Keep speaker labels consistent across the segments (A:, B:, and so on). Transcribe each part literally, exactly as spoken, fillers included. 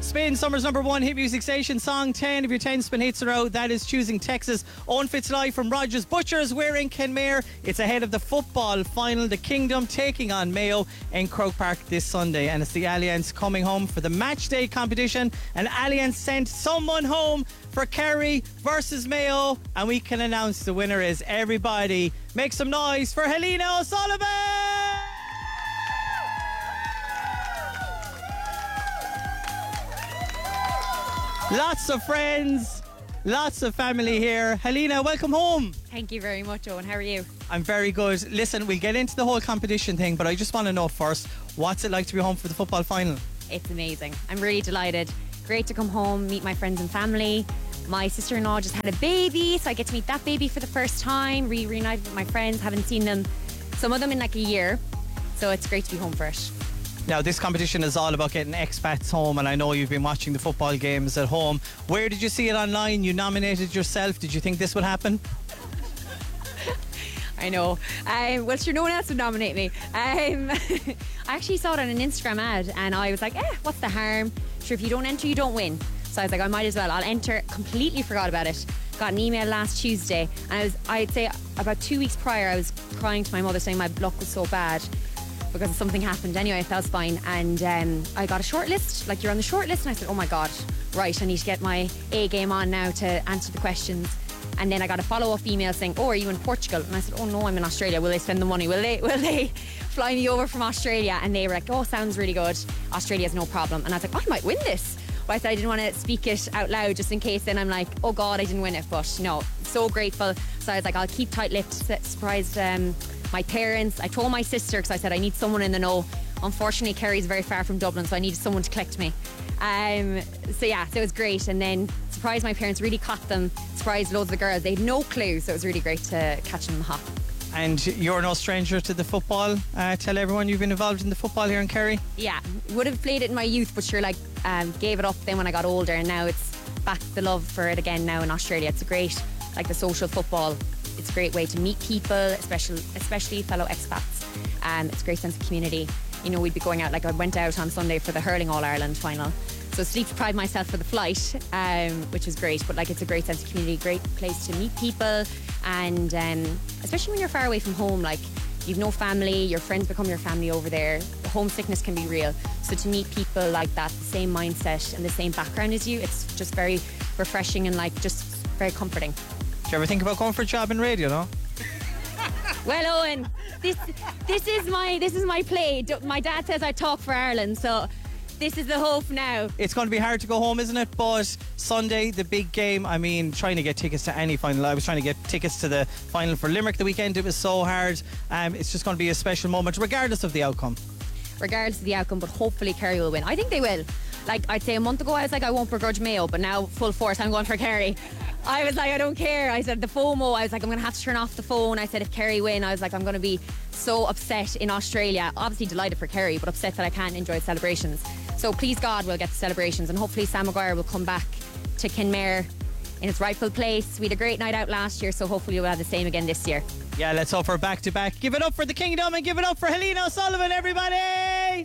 A: Spin, summer's number one hit music station. Song ten of your ten spin hits in a row. That is choosing Texas. Owen Fitzlive from Rogers Butchers. We're in Kenmare. It's ahead of the football final. The Kingdom taking on Mayo in Croke Park this Sunday. And it's the Alliance coming home for the match day competition. And Alliance sent someone home for Kerry versus Mayo. And we can announce the winner is. Everybody make some noise for Helena O'Sullivan! Lots of friends, lots of family here. Helena, welcome home.
B: Thank you very much, Owen. How are you?
A: I'm very good. Listen, we'll get into the whole competition thing, but I just want to know first, what's it like to be home for the football final?
B: It's amazing. I'm really delighted. Great to come home, meet my friends and family. My sister-in-law just had a baby, so I get to meet that baby for the first time. Re- reunited with my friends. Haven't seen them, some of them in like a year. So it's great to be home for it.
A: Now, this competition is all about getting expats home, and I know you've been watching the football games at home. Where did you see it online? You nominated yourself. Did you think this would happen?
B: I know. Um, well, sure, no one else would nominate me. Um, I actually saw it on an Instagram ad, and I was like, eh, what's the harm? Sure, if you don't enter, you don't win. So I was like, I might as well. I'll enter. Completely forgot about it. Got an email last Tuesday, and I was, I'd say about two weeks prior, I was crying to my mother saying my luck was so bad because something happened. Anyway, that was fine. And um, I got a short list, like you're on the short list, and I said, oh my God, right, I need to get my A game on now to answer the questions. And then I got a follow-up email saying, oh, are you in Portugal? And I said, oh no, I'm in Australia. Will they spend the money? Will they will they fly me over from Australia? And they were like, oh, sounds really good. Australia's no problem. And I was like, oh, I might win this. But I said I didn't want to speak it out loud just in case then I'm like, oh God, I didn't win it. But no, so grateful. So I was like, I'll keep tight-lipped. Surprised um, my parents. I told my sister because I said I need someone in the know. Unfortunately, Kerry's very far from Dublin, so I needed someone to collect me. Um, so yeah, so it was great. And then surprised my parents, really caught them. Surprised loads of the girls. They had no clue, so it was really great to catch them in the hop.
A: And you're no stranger to the football. Uh, tell everyone you've been involved in the football here in Kerry.
B: Yeah, would have played it in my youth, but sure, like um, gave it up then when I got older, and now it's back the love for it again now in Australia. It's a great, like the social football. It's a great way to meet people, especially especially fellow expats. Um, it's a great sense of community. You know, we'd be going out, like I went out on Sunday for the Hurling All-Ireland final. So sleep deprived myself for the flight, um, which was great. But like, it's a great sense of community, great place to meet people, and um, especially when you're far away from home, like you've no family, your friends become your family over there. The homesickness can be real. So to meet people like that, the same mindset and the same background as you, it's just very refreshing and like just very comforting.
A: Do you ever think about going for a job in radio? No.
B: Well, Owen, this this is my this is my play. My dad says I talk for Ireland, so this is the hope now.
A: It's going to be hard to go home, isn't it? But Sunday, the big game. I mean, trying to get tickets to any final. I was trying to get tickets to the final for Limerick the weekend. It was so hard. Um, it's just going to be a special moment, regardless of the outcome.
B: Regardless of the outcome, but hopefully Kerry will win. I think they will. Like I'd say a month ago, I was like, I won't begrudge Mayo, but now full force, I'm going for Kerry. I was like, I don't care. I said the FOMO, I was like, I'm going to have to turn off the phone. I said if Kerry win, I was like, I'm going to be so upset in Australia. Obviously delighted for Kerry, but upset that I can't enjoy the celebrations. So please God, we'll get the celebrations, and hopefully Sam Maguire will come back to Kenmare in its rightful place. We had a great night out last year, so hopefully we'll have the same again this year.
A: Yeah, let's hope for back-to-back. Give it up for the Kingdom and give it up for Helena O'Sullivan, everybody!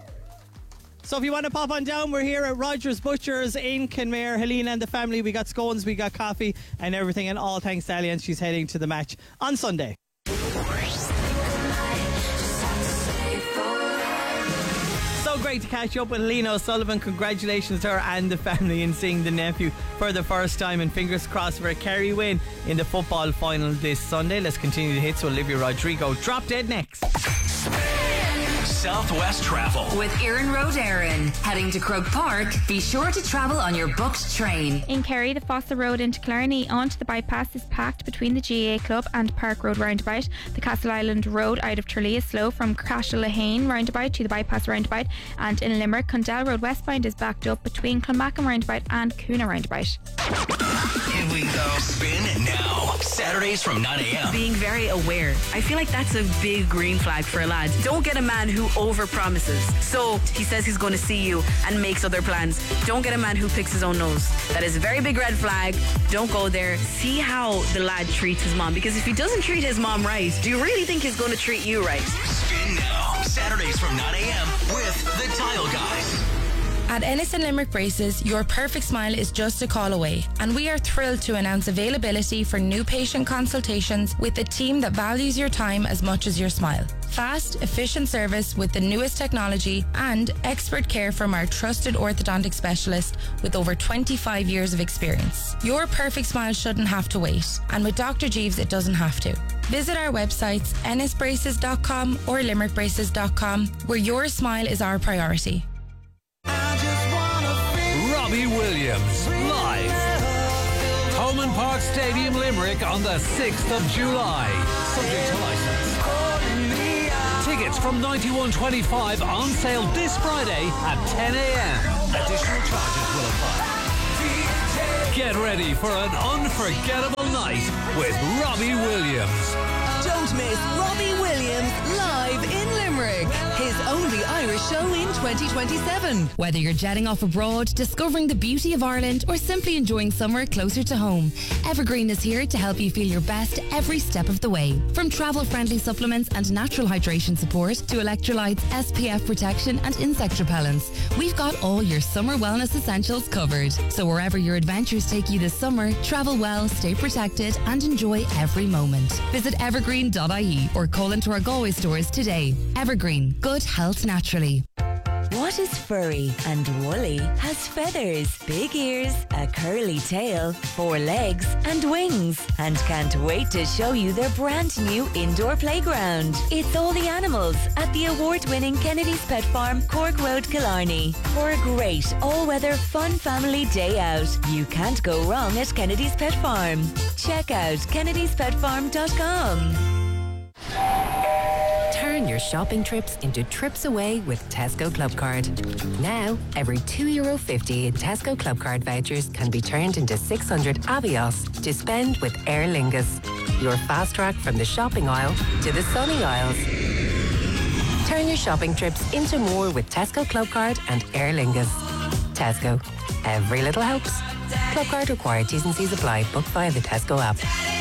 A: So if you want to pop on down, we're here at Rogers Butchers in Kenmare. Helena and the family, we got scones, we got coffee and everything, and all thanks to Alliance. She's heading to the match on Sunday. So great to catch up with Helena O'Sullivan. Congratulations to her and the family in seeing the nephew for the first time, and fingers crossed for a Kerry win in the football final this Sunday. Let's continue the hits with Olivia Rodrigo. Drop Dead next.
C: Southwest Travel
D: with Erin Road Erin. Heading to Croke Park, be sure to travel on your booked train.
E: In Kerry, the Fossa Road into Killarney onto the bypass is packed between the G A A Club and Park Road roundabout. The Castle Island Road out of Tralee is slow from Crashalahane roundabout to the bypass roundabout, and in Limerick, Cundell Road westbound is backed up between Clonmachan roundabout and Coona roundabout.
C: Here we go. Spin now. Saturdays from nine a.m.
F: Being very aware. I feel like that's a big green flag for a lad. Don't get a man who over-promises. So he says he's going to see you and makes other plans. Don't get a man who picks his own nose. That is a very big red flag. Don't go there. See how the lad treats his mom, because if he doesn't treat his mom right, do you really think he's going to treat you right?
C: Spin now. Saturdays from nine a.m. with the Tile Guys.
G: At Ennis and Limerick Braces, your perfect smile is just a call away, and we are thrilled to announce availability for new patient consultations with a team that values your time as much as your smile. Fast, efficient service with the newest technology and expert care from our trusted orthodontic specialist with over twenty-five years of experience. Your perfect smile shouldn't have to wait, and with Doctor Jeeves it doesn't have to. Visit our websites ennis braces dot com or limerick braces dot com, where your smile is our priority.
H: Robbie Williams, live. Thomond Park Stadium, Limerick on the sixth of July. Subject to licence. Tickets from ninety-one twenty-five on sale this Friday at ten a.m. Additional charges will apply. Get ready for an unforgettable night with Robbie Williams.
I: Don't miss Robbie Williams live in Limerick. His only Irish show in twenty twenty-seven.
J: Whether you're jetting off abroad, discovering the beauty of Ireland, or simply enjoying summer closer to home, Evergreen is here to help you feel your best every step of the way. From travel-friendly supplements and natural hydration support to electrolytes, S P F protection and insect repellents, we've got all your summer wellness essentials covered. So wherever your adventures take you this summer, travel well, stay protected and enjoy every moment. Visit evergreen dot I E or call into our Galway stores today. Evergreen, good health naturally.
K: What is furry and woolly, has feathers, big ears, a curly tail, four legs and wings, and can't wait to show you their brand new indoor playground. It's All the Animals at the award-winning Kennedy's Pet Farm, Cork Road, Killarney. For a great all-weather fun family day out, you can't go wrong at Kennedy's Pet Farm. Check out kennedys pet farm dot com.
L: Turn your shopping trips into trips away with Tesco Clubcard. Now, every two euro fifty in Tesco Clubcard vouchers can be turned into six hundred Avios to spend with Aer Lingus. Your fast track from the shopping aisle to the sunny aisles. Turn your shopping trips into more with Tesco Clubcard and Aer Lingus. Tesco. Every little helps. Clubcard required. T's and C's apply. Book via the Tesco app.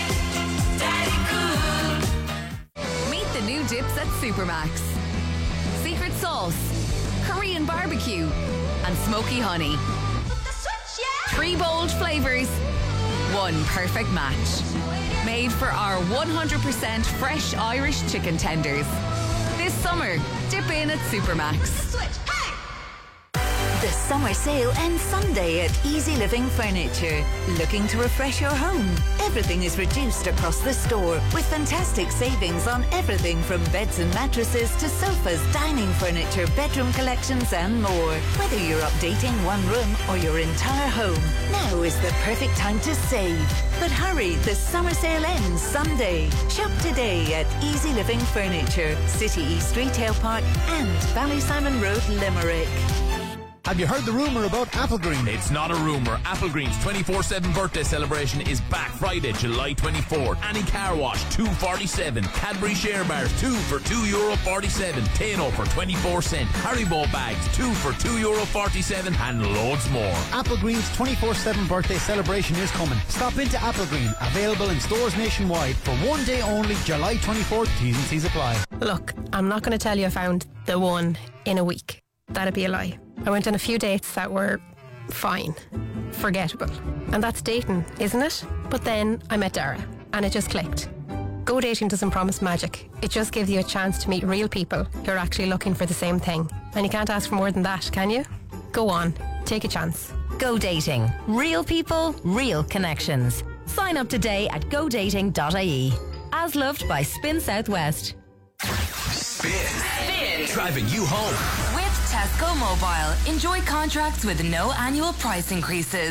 D: New dips at Supermax. Secret sauce, Korean barbecue, and smoky honey. Three bold flavors, one perfect match. Made for our one hundred percent fresh Irish chicken tenders. This summer, dip in at Supermax.
M: The summer sale ends Sunday at Easy Living Furniture. Looking to refresh your home? Everything is reduced across the store with fantastic savings on everything from beds and mattresses to sofas, dining furniture, bedroom collections and more. Whether you're updating one room or your entire home, now is the perfect time to save. But hurry, the summer sale ends Sunday. Shop today at Easy Living Furniture, City East Retail Park and Ballysimon Road, Limerick.
N: Have you heard the rumour about Applegreen?
O: It's not a rumour. Applegreen's twenty-four seven birthday celebration is back Friday, July twenty-fourth. Annie Car Wash, two forty-seven. Cadbury Share Bars, two for two euro forty-seven. Tano for twenty-four cent. Haribo bags, two for two euro forty-seven, and loads more.
N: Applegreen's twenty-four seven birthday celebration is coming. Stop into Applegreen, available in stores nationwide for one day only, July twenty-fourth. T's and C's apply.
P: Look, I'm not going to tell you I found the one in a week. That'd be a lie. I went on a few dates that were fine, forgettable. And that's dating, isn't it? But then I met Dara, and it just clicked. Go dating doesn't promise magic. It just gives you a chance to meet real people who are actually looking for the same thing. And you can't ask for more than that, can you? Go on, take a chance.
D: Go dating. Real people, real connections. Sign up today at go dating dot I E. As loved by Spin Southwest.
C: Spin. Spin. Driving you home.
D: With Tesco Mobile. Enjoy contracts with no annual price increases.